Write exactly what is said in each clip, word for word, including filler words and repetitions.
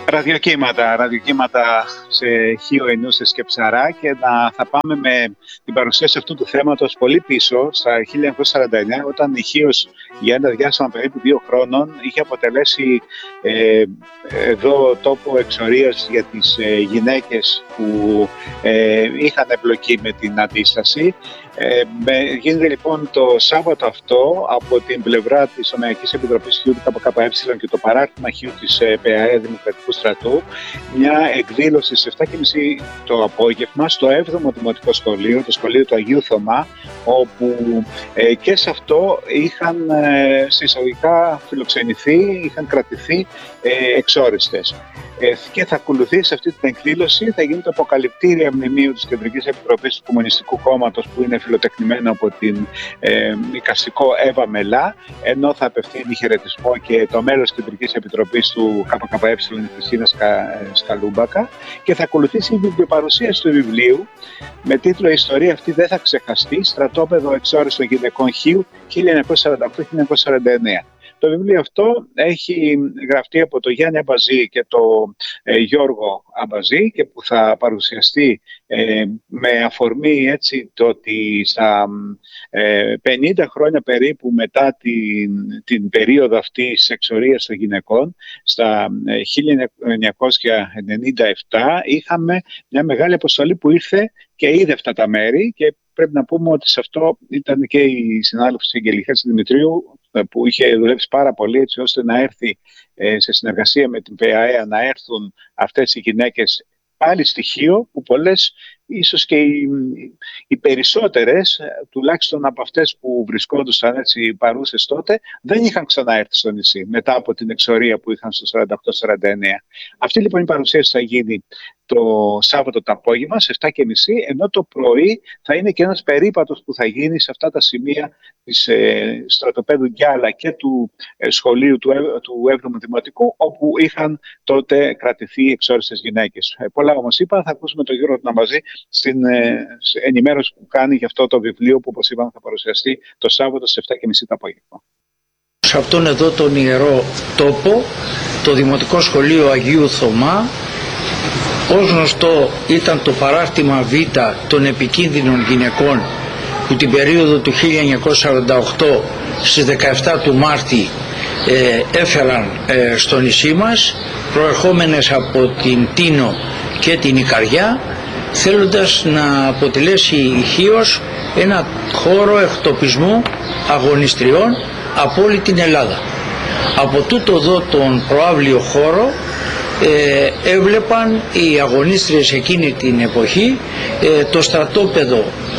Ραδιοκύματα, ραδιοκύματα σε Χίο, Ενούσες και Ψαρά, και να, θα πάμε με την παρουσίαση αυτού του θέματος πολύ πίσω, στα χίλια εννιακόσια σαράντα εννέα, όταν η Χίος για ένα διάστημα περίπου δύο χρόνων είχε αποτελέσει ε, εδώ τόπο εξορίας για τις ε, γυναίκες που ε, είχαν εμπλοκή με την αντίσταση. Ε, γίνεται λοιπόν το Σάββατο αυτό από την πλευρά της Ομειακής Επιτροπής Χίου του ΚΚΕ και το παράρτημα Χίου της ε, ΠΑΕ Δημοκρατικού Στρατού μια εκδήλωση στις επτά και μισή το απόγευμα στο έβδομο Δημοτικό Σχολείο, το σχολείο του Αγίου Θωμά, όπου ε, και σε αυτό είχαν ε, συσσαγωγικά φιλοξενηθεί, είχαν κρατηθεί ε, εξόριστες. Και θα ακολουθήσει αυτή την εκδήλωση, θα γίνει το αποκαλυπτήρια μνημείου της Κεντρικής Επιτροπής του Κομμουνιστικού Κόμματος, που είναι φιλοτεχνημένο από την ε, οικαστικό Εύα Μελά, ενώ θα απευθύνει χαιρετισμό και το μέλος της Κεντρικής Επιτροπής του ΚΚΕ, η Χριστίνα Σκα, Σκαλούμπακα, και θα ακολουθήσει η βιβλιοπαρουσίαση του βιβλίου με τίτλο «Η ιστορία αυτή δεν θα ξεχαστεί, στρατόπεδο εξόριστων γυναικών Χίου χίλια εννιακόσια σαράντα οκτώ με χίλια εννιακόσια σαράντα εννέα». Το βιβλίο αυτό έχει γραφτεί από τον Γιάννη Αμπαζή και τον ε, Γιώργο Αμπαζή, και που θα παρουσιαστεί ε, με αφορμή έτσι το ότι στα ε, πενήντα χρόνια περίπου μετά την, την περίοδο αυτή της εξορίας των γυναικών, στα ε, χίλια εννιακόσια ενενήντα επτά είχαμε μια μεγάλη αποστολή που ήρθε και είδε αυτά τα μέρη, και πρέπει να πούμε ότι σε αυτό ήταν και η συνάδελφος της Αγγελιχάς Δημητρίου, που είχε δουλέψει πάρα πολύ έτσι ώστε να έρθει ε, σε συνεργασία με την ΠΑΕ να έρθουν αυτές οι γυναίκες πάλι στοιχείο, που πολλές, ίσως και οι, οι περισσότερες, τουλάχιστον από αυτές που βρισκόντουσαν έτσι παρούσες τότε, δεν είχαν ξαναέρθει στο νησί μετά από την εξορία που είχαν στο σαράντα οκτώ σαράντα εννέα. Αυτή λοιπόν η παρουσίαση θα γίνει το Σάββατο το απόγευμα σε επτά και μισή, ενώ το πρωί θα είναι και ένας περίπατος που θα γίνει σε αυτά τα σημεία της ε, στρατοπέδου Γκιάλα και του ε, σχολείου του, του έβδομου Δημοτικού, όπου είχαν τότε κρατηθεί εξόριστες γυναίκες. Ε, πολλά όμως είπα, θα ακούσουμε τον Γιώργο Αμπαζή στην ε, ενημέρωση που κάνει για αυτό το βιβλίο, που όπως είπαμε θα παρουσιαστεί το Σάββατο σε επτά και μισή το απόγευμα. Σε αυτόν εδώ τον ιερό τόπο, το Δημοτικό Σχολείο Αγίου Θωμά, ως γνωστό ήταν το παράρτημα Β των επικίνδυνων γυναικών, που την περίοδο του χίλια εννιακόσια σαράντα οκτώ στις δεκαεπτά του Μάρτη ε, έφεραν ε, στο νησί μας, προερχόμενες από την Τίνο και την Ικαριά, θέλοντας να αποτελέσει η Χίος ένα χώρο εκτοπισμού αγωνιστριών από όλη την Ελλάδα. Από τούτο εδώ τον προαύλιο χώρο ε, έβλεπαν οι αγωνίστριες εκείνη την εποχή ε, το στρατόπεδο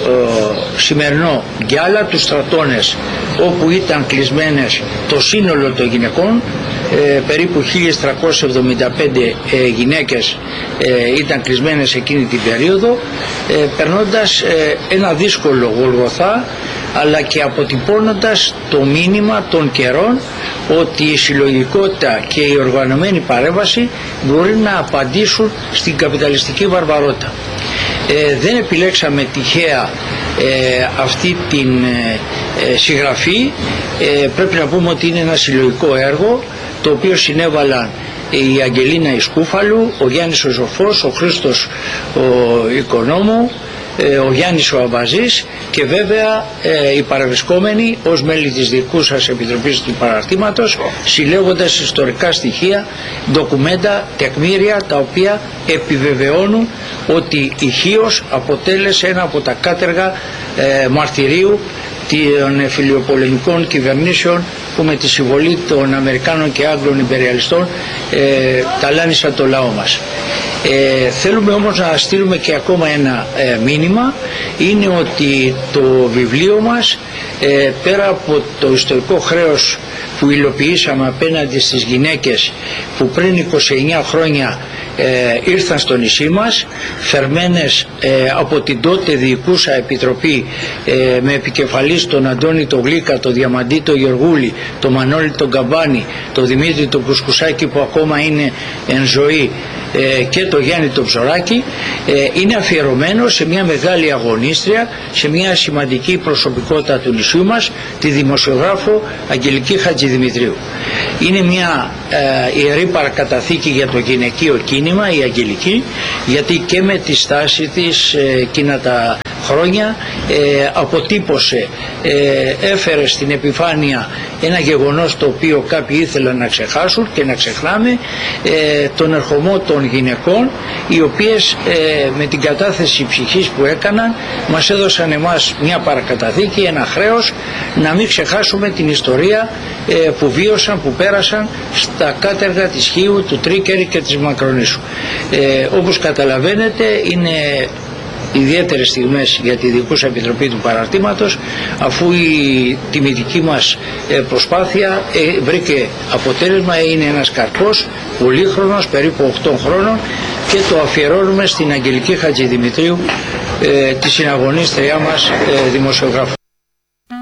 ε, σημερινό Γκιάλα, τους στρατώνες όπου ήταν κλεισμένες το σύνολο των γυναικών, ε, περίπου χίλια τριακόσιες εβδομήντα πέντε ε, γυναίκες ε, ήταν κλεισμένες εκείνη την περίοδο, ε, περνώντας ε, ένα δύσκολο Γολγοθά, αλλά και αποτυπώνοντας το μήνυμα των καιρών ότι η συλλογικότητα και η οργανωμένη παρέμβαση μπορεί να απαντήσουν στην καπιταλιστική βαρβαρότητα. Ε, δεν επιλέξαμε τυχαία ε, αυτή την ε, συγγραφή. Ε, πρέπει να πούμε ότι είναι ένα συλλογικό έργο, το οποίο συνέβαλαν η Αγγελίνα Ισκούφαλου, ο Γιάννης ο Ζωφός, ο Χρήστος ο Οικονόμου, ο Γιάννης ο Αμπαζής και βέβαια ε, οι παρευρισκόμενοι ως μέλη της δικούσας επιτροπής του παραρτήματος, συλλέγοντας ιστορικά στοιχεία, ντοκουμέντα, τεκμήρια, τα οποία επιβεβαιώνουν ότι η Χίος αποτέλεσε ένα από τα κάτεργα ε, μαρτυρίου των φιλιοπολεμικών κυβερνήσεων που με τη συμβολή των Αμερικάνων και Άγγλων υπεριαλιστών ε, ταλάνισαν το λαό μας. Ε, θέλουμε όμως να στείλουμε και ακόμα ένα ε, μήνυμα, είναι ότι το βιβλίο μας ε, πέρα από το ιστορικό χρέος που υλοποιήσαμε απέναντι στις γυναίκες που πριν είκοσι εννέα χρόνια ε, ήρθαν στο νησί μας, φερμένες ε, από την τότε διοικούσα επιτροπή ε, με επικεφαλής τον Αντώνη τον Γλίκα, τον Διαμαντή τον Γεωργούλη, τον Μανώλη τον Καμπάνη, τον Δημήτρη τον Κουσκουσάκη που ακόμα είναι εν ζωή, και το Γιάννη τον Ψωράκη, είναι αφιερωμένο σε μια μεγάλη αγωνίστρια, σε μια σημαντική προσωπικότητα του νησιού μας, τη δημοσιογράφο Αγγελική Χατζηδημητρίου. Είναι μια ε, ιερή παρακαταθήκη για το γυναικείο κίνημα, η Αγγελική, γιατί και με τη στάση της ε, εκείνα τα χρόνια ε, αποτύπωσε, ε, έφερε στην επιφάνεια ένα γεγονός το οποίο κάποιοι ήθελαν να ξεχάσουν και να ξεχνάμε, ε, τον ερχομό των γυναικών, οι οποίες ε, με την κατάθεση ψυχής που έκαναν μας έδωσαν εμάς μια παρακαταθήκη, ένα χρέος να μην ξεχάσουμε την ιστορία ε, που βίωσαν, που πέρασαν στα κάτεργα της Χίου, του Τρίκερη και της Μακρονήσου. Ε, όπως καταλαβαίνετε, είναι ιδιαίτερες στιγμές για τη Διοικούσα Επιτροπή του Παραρτήματος, αφού η τιμητική μας προσπάθεια βρήκε αποτέλεσμα, είναι ένας καρπός πολύχρονος, περίπου οκτώ χρόνων, και το αφιερώνουμε στην Αγγελική Χατζηδημητρίου, τη συναγωνίστριά μας δημοσιογράφου.